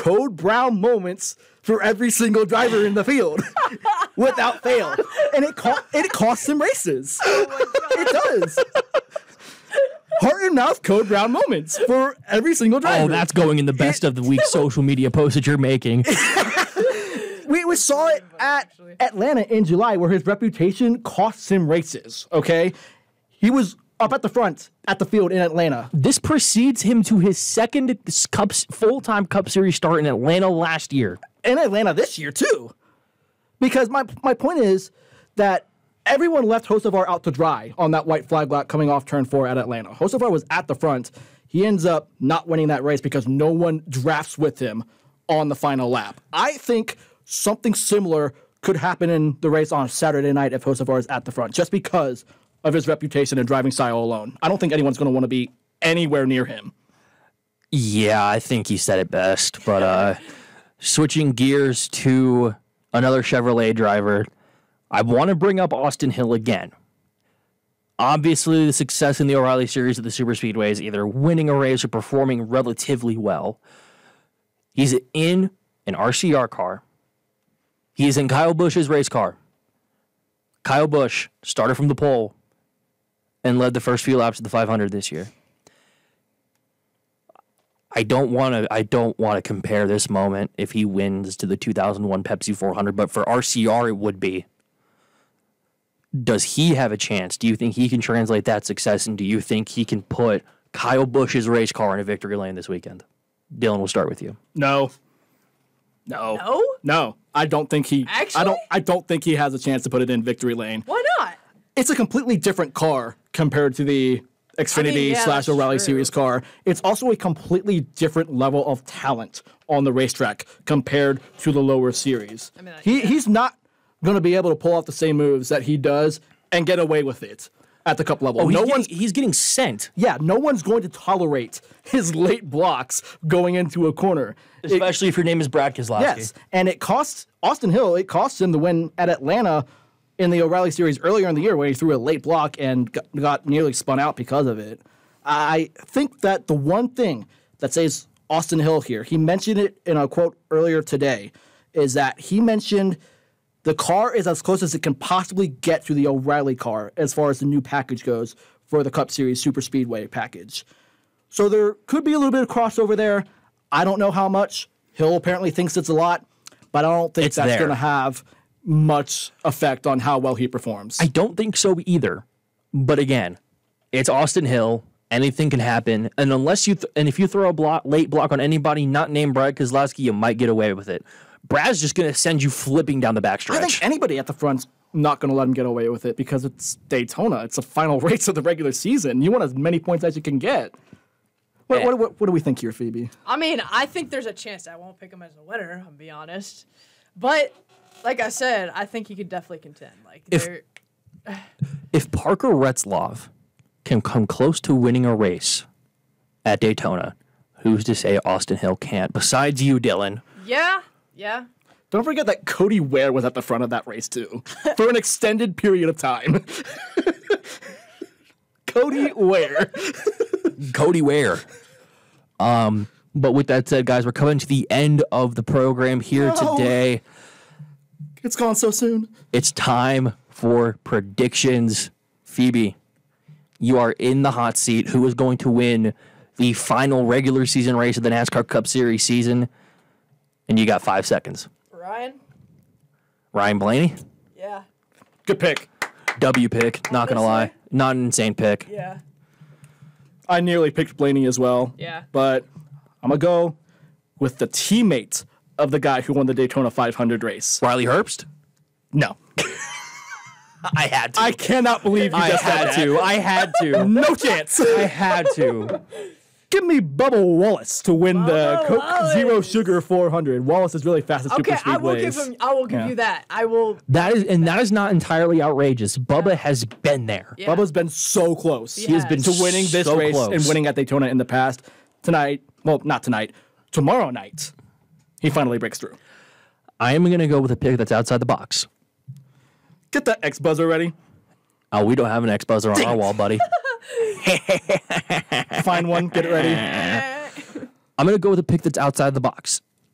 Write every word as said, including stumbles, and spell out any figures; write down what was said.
code brown moments for every single driver in the field without fail. And it, co- it costs him races. Oh it does. Heart and mouth code brown moments for every single driver. Oh, that's going in the best of the week social media posts that you're making. we, we saw it at Atlanta in July where his reputation costs him races, okay? He was up at the front at the field in Atlanta. This precedes him to his second cup, full-time Cup Series start in Atlanta last year. In Atlanta this year, too. Because my my point is that everyone left Hocevar out to dry on that white flag lot coming off turn four at Atlanta. Hocevar was at the front. He ends up not winning that race because no one drafts with him on the final lap. I think something similar could happen in the race on Saturday night if Hocevar is at the front, just because of his reputation and driving style alone. I don't think anyone's going to want to be anywhere near him. Yeah, I think he said it best. But uh, switching gears to another Chevrolet driver, I want to bring up Austin Hill again. Obviously, the success in the O'Reilly Series at the Superspeedway is either winning a race or performing relatively well. He's in an R C R car. He's in Kyle Busch's race car. Kyle Busch started from the pole and led the first few laps of the five hundred this year. I don't want to. I don't want to compare this moment if he wins to the two thousand one Pepsi four hundred, but for R C R it would be. Does he have a chance? Do you think he can translate that success, and do you think he can put Kyle Busch's race car in a victory lane this weekend? Dylan, we'll start with you. No. No. No? No. I don't think he. Actually? I don't. I don't think he has a chance to put it in victory lane. Why not? It's a completely different car compared to the Xfinity I mean, yeah, slash that's O'Reilly true. Series car. It's also a completely different level of talent on the racetrack compared to the lower series. I mean, uh, he yeah. he's not going to be able to pull off the same moves that he does and get away with it at the cup level. Oh, he's, no getting, one's he's getting sent. yeah, no one's going to tolerate his late blocks going into a corner. It- Especially if your name is Brad Keselowski. Yes, and it costs Austin Hill, it cost him the win at Atlanta in the O'Reilly Series earlier in the year where he threw a late block and got, got nearly spun out because of it. I think that the one thing that saves Austin Hill here, he mentioned it in a quote earlier today, is that he mentioned the car is as close as it can possibly get to the O'Reilly car as far as the new package goes for the Cup Series Super Speedway package. So there could be a little bit of crossover there. I don't know how much. Hill apparently thinks it's a lot, but I don't think It's that's there. going to have much effect on how well he performs. I don't think so either. But again, it's Austin Hill. Anything can happen. And unless you th- and if you throw a block, late block on anybody not named Brad Keselowski, you might get away with it. Brad's just going to send you flipping down the backstretch. I think anybody at the front's not going to let him get away with it because it's Daytona. It's the final race of the regular season. You want as many points as you can get. What, Yeah. what, what, what do we think here, Phoebe? I mean, I think there's a chance I won't pick him as a winner, I'll be honest. But, like I said, I think he could definitely contend. Like, If- there- If Parker Retzlaff can come close to winning a race at Daytona, who's to say Austin Hill can't? Besides you, Dylan. yeah, yeah. Don't forget that Cody Ware was at the front of that race, too, for an extended period of time. Cody Ware. Cody Ware. Um, but with that said, guys, we're coming to the end of the program here No. today. It's gone so soon. It's time for predictions. Phoebe, you are in the hot seat. Who is going to win the final regular season race of the NASCAR Cup Series season? And you got five seconds. Ryan? Ryan Blaney, Yeah. Good pick. W pick. Not gonna lie, Honestly? not an insane pick. Yeah. I nearly picked Blaney as well. Yeah. But I'm going to go with the teammate of the guy who won the Daytona five hundred race. Riley Herbst. No. I had to. I cannot believe you I just had said to. I had that. to. No chance. I had to. Give me Bubba Wallace to win the Bubba Coke Wallace. Zero Sugar four hundred. Wallace is really fast at Okay, super I will speedways. give him. I will give Yeah. you that. I will. That is, and that is not entirely outrageous. Bubba has been there. Yeah. Bubba's been so close. He has been to winning this so race close. and winning at Daytona in the past. Tonight, well, not tonight, tomorrow night, he finally breaks through. I am going to go with a pick that's outside the box. Get that X buzzer ready. Oh, we don't have an X buzzer on our wall, buddy. Find one, get it ready. I'm going to go with a pick that's outside the box.